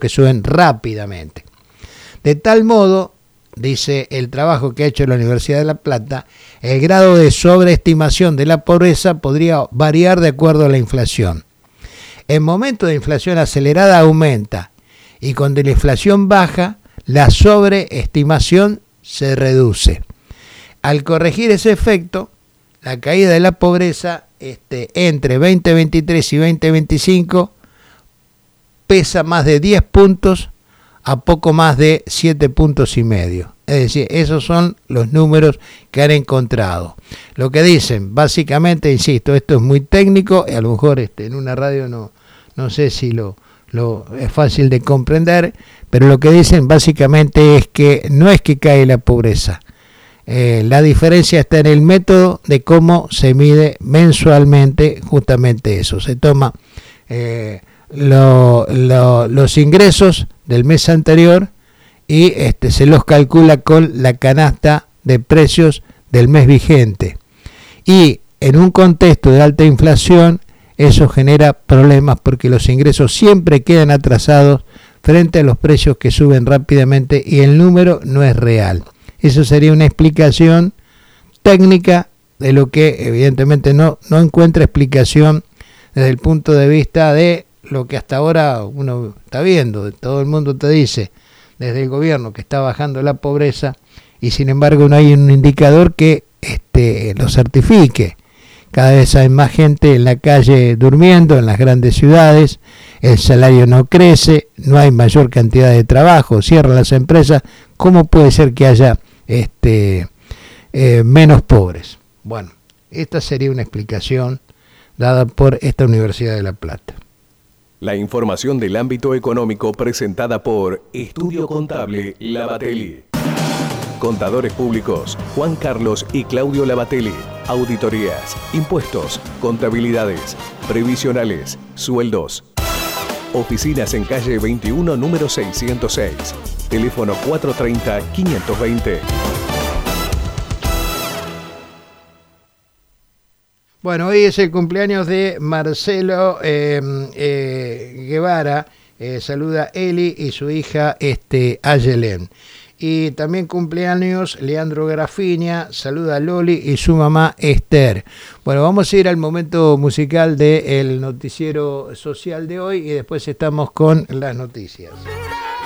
que suben rápidamente. De tal modo, dice el trabajo que ha hecho la Universidad de La Plata, el grado de sobreestimación de la pobreza podría variar de acuerdo a la inflación. En momentos de inflación acelerada aumenta y cuando la inflación baja, la sobreestimación se reduce. Al corregir ese efecto, la caída de la pobreza entre 2023 y 2025 pesa más de 10 puntos a poco más de 7 puntos y medio. Es decir, esos son los números que han encontrado. Lo que dicen, básicamente, insisto, esto es muy técnico, y a lo mejor en una radio no sé si lo es fácil de comprender, pero lo que dicen básicamente es que no es que cae la pobreza. La diferencia está en el método de cómo se mide mensualmente justamente eso. Se toma los ingresos del mes anterior y se los calcula con la canasta de precios del mes vigente. Y en un contexto de alta inflación, eso genera problemas porque los ingresos siempre quedan atrasados frente a los precios que suben rápidamente y el número no es real. Eso sería una explicación técnica de lo que evidentemente no encuentra explicación desde el punto de vista de lo que hasta ahora uno está viendo. Todo el mundo te dice desde el gobierno que está bajando la pobreza y sin embargo no hay un indicador que lo certifique. Cada vez hay más gente en la calle durmiendo en las grandes ciudades, el salario no crece, no hay mayor cantidad de trabajo, cierran las empresas. ¿Cómo puede ser que haya menos pobres? Bueno, esta sería una explicación dada por esta Universidad de La Plata. La información del ámbito económico presentada por Estudio Contable Lavatelli. Contadores públicos Juan Carlos y Claudio Lavatelli. Auditorías, impuestos, contabilidades, previsionales, sueldos. Oficinas en calle 21, número 606. Teléfono 430-520. Bueno, hoy es el cumpleaños de Marcelo Guevara. Saluda Eli y su hija Ayelén. Y también cumpleaños Leandro Grafinia, saluda a Loli y su mamá Esther. Bueno, vamos a ir al momento musical del noticiero social de hoy y después estamos con las noticias.